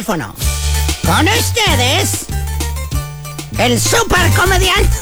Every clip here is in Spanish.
teléfono. Con ustedes, el super comediante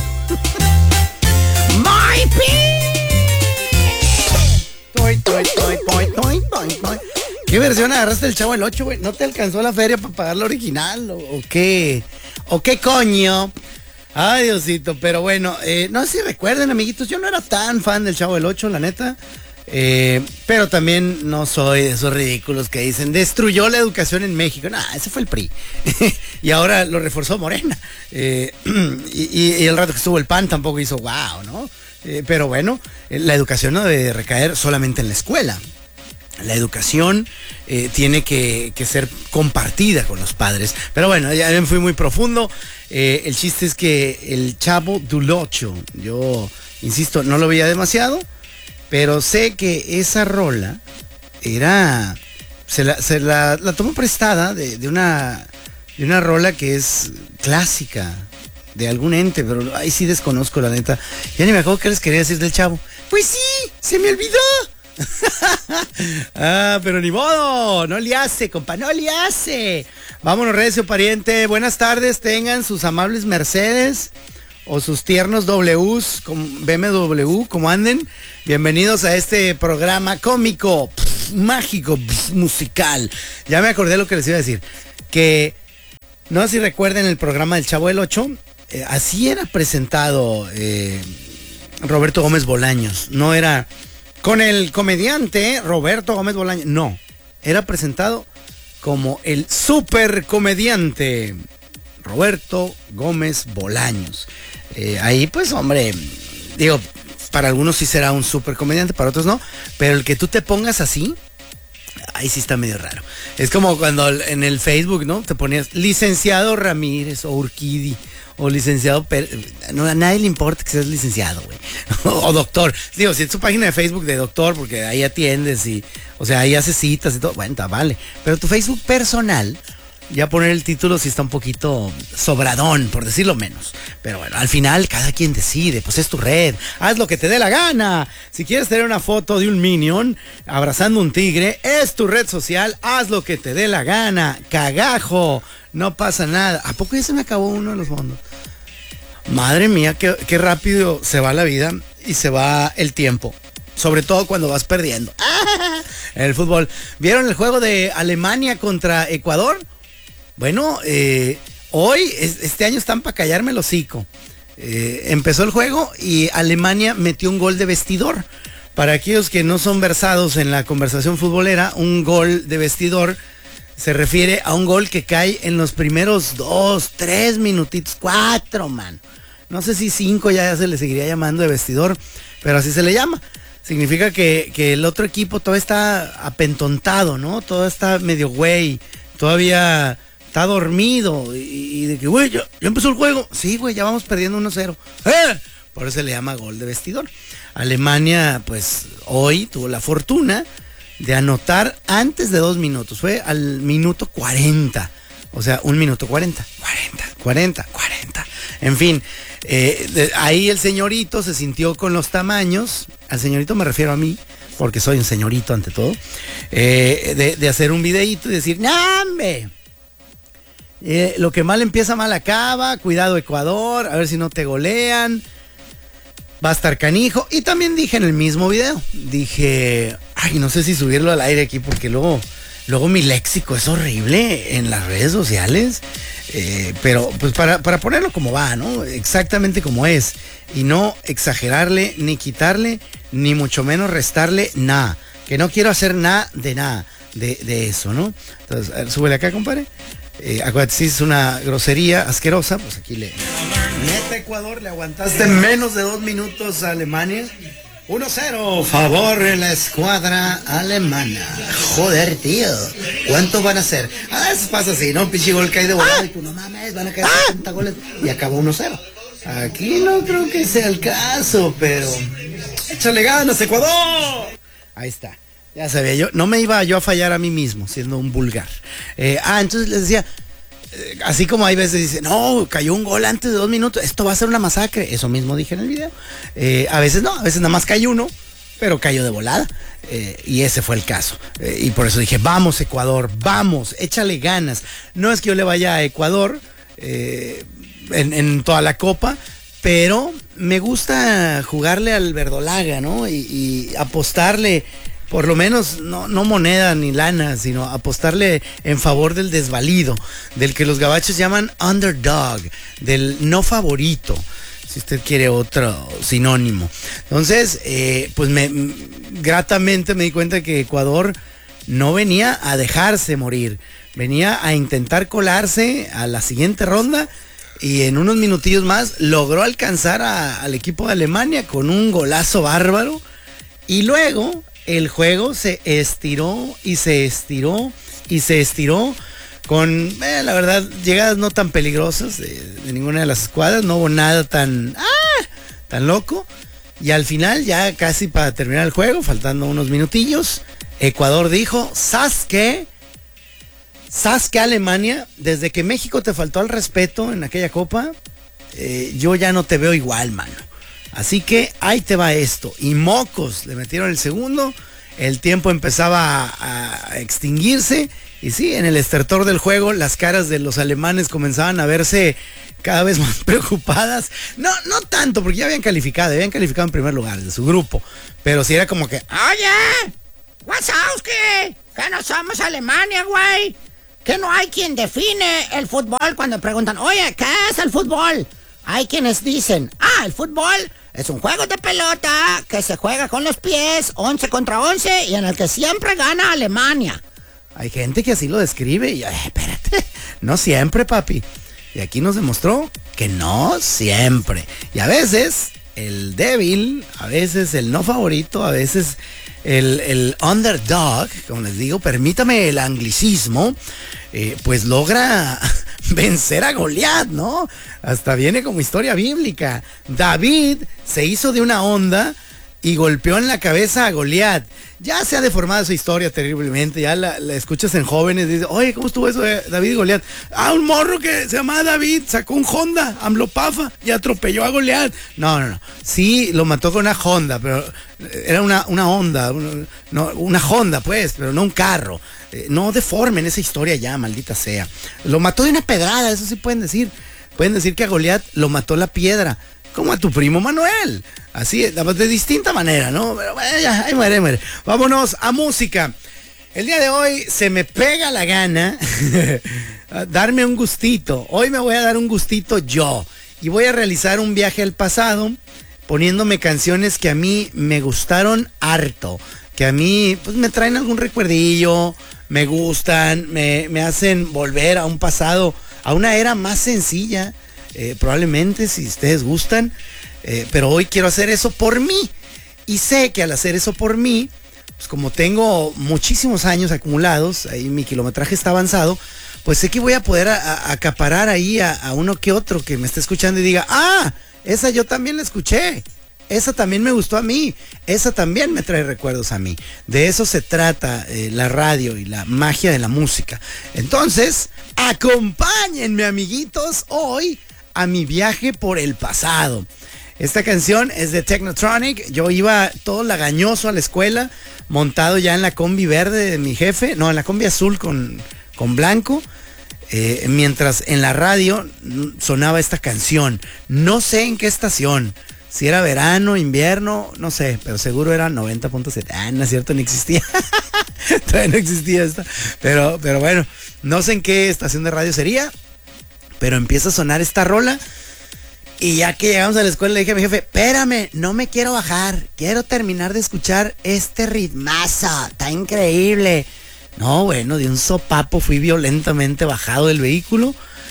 ¿Qué versión agarraste del Chavo del 8, güey? ¿No te alcanzó la feria para pagar la original? ¿O qué? ¿O qué coño? Ay, Diosito, pero bueno, no sé si recuerden, amiguitos, yo no era tan fan del Chavo del 8, la neta. Pero también no soy de esos ridículos que dicen destruyó la educación en México. No, ese fue el PRI. Y ahora lo reforzó Morena. Y el rato que estuvo el PAN tampoco hizo wow, ¿no? Pero bueno, la educación no debe recaer solamente en la escuela. La educación tiene que ser compartida con los padres. Pero bueno, ya me fui muy profundo. El chiste es que el Chavo del 8, yo insisto, no lo veía demasiado, pero sé que esa rola era... Se la tomó prestada de una rola que es clásica de algún ente, pero ahí sí desconozco, la neta. Ya ni me acuerdo qué les quería decir del Chavo. Pues sí, se me olvidó. Pero ni modo, no le hace, compa, no le hace. Vámonos, recio pariente. Buenas tardes, tengan sus amables Mercedes o sus tiernos Ws con BMW, como anden. Bienvenidos a este programa cómico, mágico, musical. Ya me acordé lo que les iba a decir. Que no sé si recuerden el programa del Chavo del 8. Así era presentado Roberto Gómez Bolaños. No era con el comediante Roberto Gómez Bolaños. No, era presentado como el super comediante Roberto Gómez Bolaños. Ahí pues, hombre, digo, para algunos sí será un super comediante, para otros no, pero el que tú te pongas así, ahí sí está medio raro. Es como cuando en el Facebook, ¿no? Te ponías licenciado Ramírez o Urquidi o licenciado no, a nadie le importa que seas licenciado, güey. O doctor. Digo, si es tu página de Facebook de doctor, porque ahí atiendes y, o sea, ahí haces citas y todo, bueno, vale. Pero tu Facebook personal, ya poner el título sí está un poquito sobradón, por decirlo menos. Pero bueno, al final cada quien decide, pues es tu red, haz lo que te dé la gana. Si quieres tener una foto de un Minion abrazando un tigre, es tu red social, haz lo que te dé la gana, cagajo, no pasa nada. ¿A poco ya se me acabó uno de los fondos? Madre mía, qué rápido se va la vida y se va el tiempo. Sobre todo cuando vas perdiendo. El fútbol. ¿Vieron el juego de Alemania contra Ecuador? Bueno, hoy, este año están para callarme el hocico. Empezó el juego y Alemania metió un gol de vestidor. Para aquellos que no son versados en la conversación futbolera, un gol de vestidor se refiere a un gol que cae en los primeros 2, 3 minutitos, 4, man. No sé si 5 ya se le seguiría llamando de vestidor, pero así se le llama. Significa que el otro equipo todavía está apentontado, ¿no? Todo está medio güey, todavía está dormido y de que, güey, ya empezó el juego. Sí, güey, ya vamos perdiendo 1-0. Por eso se le llama gol de vestidor. Alemania, pues, hoy tuvo la fortuna de anotar antes de 2 minutos. Fue al minuto 40. O sea, 1 minuto 40. 40. En fin, ahí el señorito se sintió con los tamaños. Al señorito me refiero a mí, porque soy un señorito ante todo. De hacer un videíto y decir, ¡nambe! Lo que mal empieza, mal acaba. Cuidado, Ecuador, a ver si no te golean. Va a estar canijo. Y también dije en el mismo video, dije, ay, no sé si subirlo al aire aquí porque luego mi léxico es horrible en las redes sociales. Pero pues para ponerlo como va, ¿no? Exactamente como es. Y no exagerarle, ni quitarle, ni mucho menos restarle nada. Que no quiero hacer nada de eso, ¿no? Entonces, a ver, súbele acá, compadre. Acuérdate, si es una grosería asquerosa, pues aquí le... Neta, Ecuador, le aguantaste menos de 2 minutos a Alemania. 1-0, favor en la escuadra alemana. Joder, tío, ¿cuántos van a ser? A veces pasa así, ¿no? Pinche gol cae de volada y tú, no mames, van a caer 70 goles y acabó 1-0. Aquí no creo que sea el caso, pero... ¡Échale ganas, Ecuador! Ahí está. Ya sabía yo, no me iba yo a fallar a mí mismo, siendo un vulgar. Entonces les decía, así como hay veces dicen, no, cayó un gol antes de 2 minutos, esto va a ser una masacre. Eso mismo dije en el video. A veces no, a veces nada más cae uno pero cayó de volada. Y ese fue el caso. Y por eso dije, vamos Ecuador, vamos, échale ganas. No es que yo le vaya a Ecuador en toda la copa, pero me gusta jugarle al verdolaga, ¿no? Y apostarle, por lo menos, no moneda ni lana, sino apostarle en favor del desvalido, del que los gabachos llaman underdog, del no favorito, si usted quiere otro sinónimo. Entonces, pues gratamente me di cuenta que Ecuador no venía a dejarse morir, venía a intentar colarse a la siguiente ronda y en unos minutillos más logró alcanzar al equipo de Alemania con un golazo bárbaro y luego el juego se estiró y se estiró y se estiró con, la verdad, llegadas no tan peligrosas de ninguna de las escuadras, no hubo nada tan loco. Y al final, ya casi para terminar el juego, faltando unos minutillos, Ecuador dijo, ¿sabes qué? ¿Sabes qué, Alemania? Desde que México te faltó al respeto en aquella copa, yo ya no te veo igual, mano. Así que ahí te va esto. Y mocos, le metieron el segundo, el tiempo empezaba a extinguirse. Y sí, en el estertor del juego, las caras de los alemanes comenzaban a verse cada vez más preocupadas. No tanto, porque ya habían calificado en primer lugar de su grupo. Pero sí era como que, oye, Wazowski, que no somos Alemania, güey. Que no hay quien define el fútbol cuando preguntan, oye, ¿qué es el fútbol? Hay quienes dicen, el fútbol es un juego de pelota que se juega con los pies, 11 contra 11, y en el que siempre gana Alemania. Hay gente que así lo describe y, espérate, no siempre, papi. Y aquí nos demostró que no siempre. Y a veces el débil, a veces el no favorito, a veces el underdog, como les digo, permítame el anglicismo, pues logra vencer a Goliat, ¿no? Hasta viene como historia bíblica. David se hizo de una onda y golpeó en la cabeza a Goliat. Ya se ha deformado esa historia terriblemente, ya la escuchas en jóvenes y dices, oye, ¿cómo estuvo eso de David y Goliat? Un morro que se llamaba David sacó un Honda, Amlopafa, y atropelló a Goliat. No. Sí, lo mató con una Honda, pero era una Honda, una Honda, pues, pero no un carro. No deformen esa historia ya, maldita sea. Lo mató de una pedrada, eso sí pueden decir. Pueden decir que a Goliat lo mató la piedra, como a tu primo Manuel. Así, de distinta manera, ¿no? Pero bueno, ya, ahí muere. Vámonos a música. El día de hoy se me pega la gana darme un gustito. Hoy me voy a dar un gustito yo. Y voy a realizar un viaje al pasado poniéndome canciones que a mí me gustaron harto. Que a mí, pues, me traen algún recuerdillo, me gustan, me hacen volver a un pasado, a una era más sencilla. Probablemente, si ustedes gustan, pero hoy quiero hacer eso por mí. Y sé que al hacer eso por mí, pues como tengo muchísimos años acumulados, ahí mi kilometraje está avanzado, pues sé que voy a poder acaparar ahí a uno que otro que me esté escuchando y diga, esa yo también la escuché, esa también me gustó a mí, esa también me trae recuerdos a mí. De eso se trata la radio y la magia de la música. Entonces, acompáñenme, amiguitos, hoy a mi viaje por el pasado. Esta canción es de Technotronic. Yo iba todo lagañoso a la escuela, montado ya en la combi verde de mi jefe, no, en la combi azul con blanco, mientras en la radio sonaba esta canción. No sé en qué estación, si era verano, invierno, no sé, pero seguro era 90.7. No es cierto, ni existía. Todavía no existía esta. Pero bueno, no sé en qué estación de radio sería, pero empieza a sonar esta rola. Y ya que llegamos a la escuela le dije a mi jefe, espérame, no me quiero bajar, quiero terminar de escuchar este ritmazo, está increíble. No, bueno, de un sopapo fui violentamente bajado del vehículo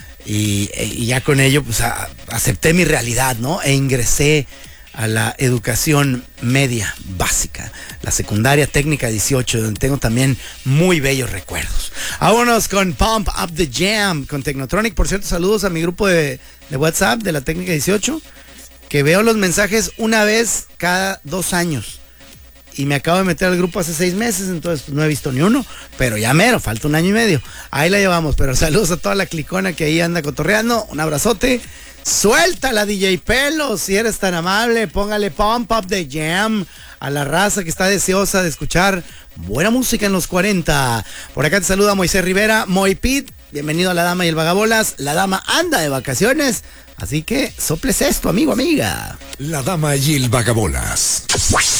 y ya con ello pues acepté mi realidad, ¿no? E ingresé a la educación media básica, la secundaria técnica 18, donde tengo también muy bellos recuerdos. Vámonos con Pump Up the Jam, con Technotronic. Por cierto, saludos a mi grupo de WhatsApp de la técnica 18, que veo los mensajes una vez cada 2 años. Y me acabo de meter al grupo hace 6 meses, entonces pues, no he visto ni uno, pero ya mero, falta 1 año y medio. Ahí la llevamos, pero saludos a toda la clicona que ahí anda cotorreando. Un abrazote. Suéltala, DJ Pelos, si eres tan amable, póngale Pump Up the Jam a la raza que está deseosa de escuchar buena música en los 40. Por acá te saluda Moisés Rivera, Moy Pit, bienvenido a La Dama y el Vagabolas. La Dama anda de vacaciones, así que soples esto, amigo, amiga. La Dama y el Vagabolas.